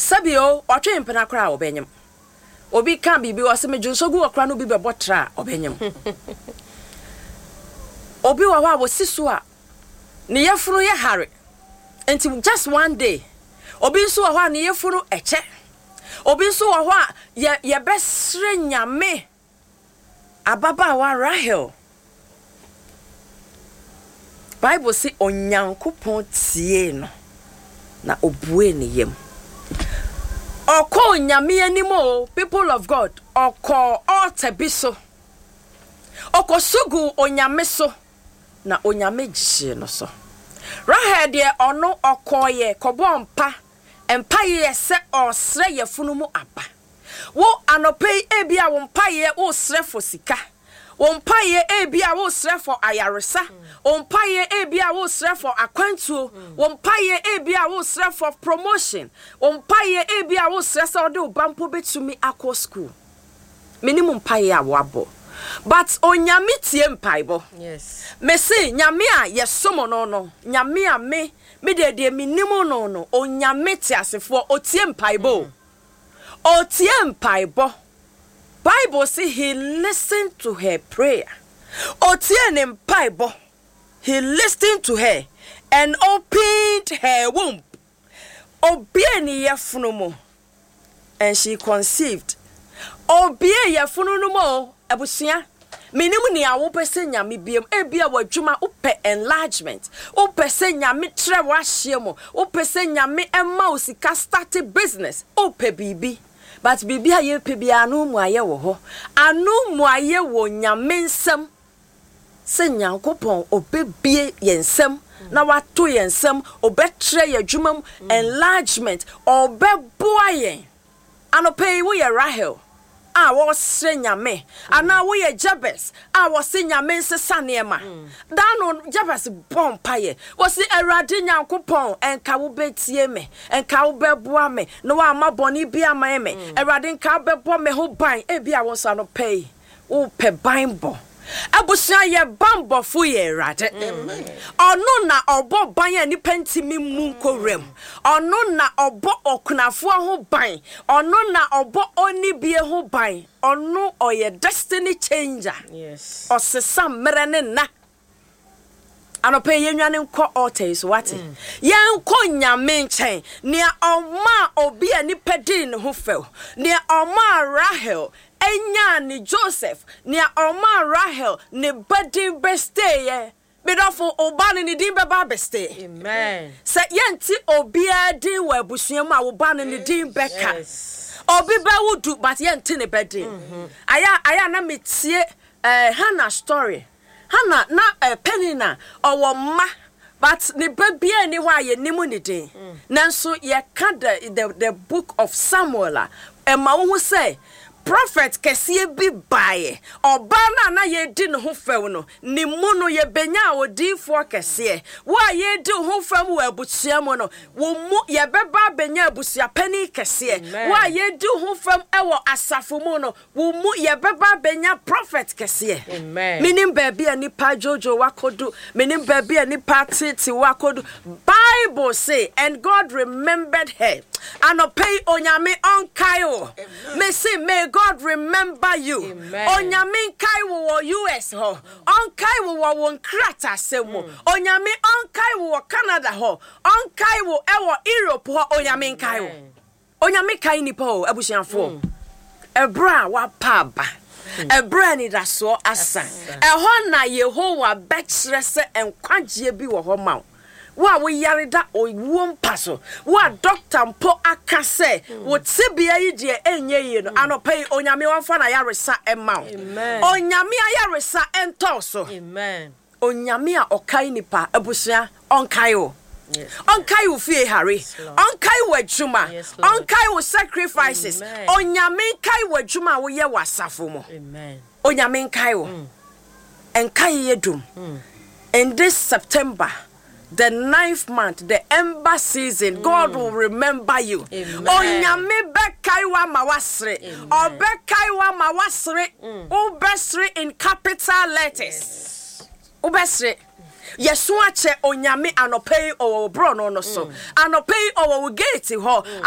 sabio otwe mpena kra obenyem obi kan bibi o se medwunsogu okra no bi bebotra obenyem obi wa wa siso a ne yefuru ye hare enti just one day obi nso wa ho ne yefuru eche obi nso wa ho a ye besre nyame ababa wa Rahel Bible say onyankopon tie no na obue ne yem oko nyame animo people of God oko otabiso oko sugu onyame so na onyame gye no so Rahel de ono okoye kobompa empa ye se osre yefunu mu aba wo anopei ebia wo mpa ye wo sre fo sika wo mpa ye ebia wo sre fo ayaresa wo mpa ye ebia wo sre fo akwantuo wo mpa ye ebia wo sre fo promotion wo mpa ye ebia wo sre se ode obampo betumi akọ school minimum mpa ye awabo but onyame tie mpaibo Yes. me say nyame a yesomo no nyame a me de minimum no onyame tie asefo otie mpaibo otie mpaibo Bible say he listened to her prayer otie ne mpaibo he listened to her and opened her womb obie ni yefunu mo and she conceived obie yefunu no mo abusia minimu ni awo pese nyame biem ebia wadwuma upe enlargement upese nyame tre wa hye mo upese nyame emma osika start business upe bibi but bibi aye pe bia anu mu aye wo ho anu mu aye wo nyame nsem se nyankopon obebie yensem na wato yensem obetre yadwuma enlargement obeboa yen anope wo ye Rahel wo sre nyame ana wo ye Jabez wo se nyame nsesa neema dano Jabez bompaye wo se Awurade nyankopon enka wo betie me enka wo beboa me no wa amaboni bia man me Awurade enka bebo me ho ban e bia wo sa no pay wo pe ban bo abusia ye bambo fu ye Awurade ono na obo ban ya ni pentimi mu nkorem ono na obo okunafo ho ban ono na obo onibie ho ban ono oye destiny changer Yes. osesa mrene na anope yenwane nko altar so wate yenko nyame nchen ne oma obi ani pedin ho few ne oma Rahel enya ni Joseph ne oma Rahel ne badin bestay bedofo obane ni din beba bestay Amen. se yenti obi adin wa abusuam a obane ni din beka obi ba wudu but yenti ne bedin aya na metie Hannah story Hannah na Penina owo ma but ne babia ni wa ye nimu ni din nanso ye ka the book of Samuel ma wo say prophet kesie bi bae oba na ye di ne ho few no ni mu no ye benya odifo kesie wa ye di ho fam wa abusia mu no wo mu ye beba benya abusia pani kesie wa ye di ho fam ewo asafo mu no wo mu ye beba benya prophet kesie Amen. minim baby ani pa jojo wakodu minim baby ani pa titi wakodu Bible say and God remembered her anopei onyame onkaio me say may God remember you. Onyame kai wo US ho. Onkai wo won krata semo. Onyame onkai wo Canada ho. Onkai wo ewo Europe ho onyame kai wo. Onyame kai ni po abusianfo. Ebra wa paba. Ebra ni daso asa. Ehon na Yehowa bekre se enkwagye bi wo ho ma. Wa we yarida owo mpaso wa doctor mpo akase wo tibia yi de enye yi no anopai onyame wonfa na yaresa emma onyame ayaresa entoso Amen. onyame a okai nipa abusia onkai wo onkai wo fie hare onkai wo adwuma onkai wo sacrifices onyame kai wo adwuma wo ye wasafo mo Amen. onyame kai wo enkai yedum in this September the 9th month, the ember season, God will remember you. Onyame bekaiwa mawasre. Obekaiwa mawasre. Ubesre in capital letters. Ubesre. Yesuache onyame anopei o bro no so. Anopei o gate ho.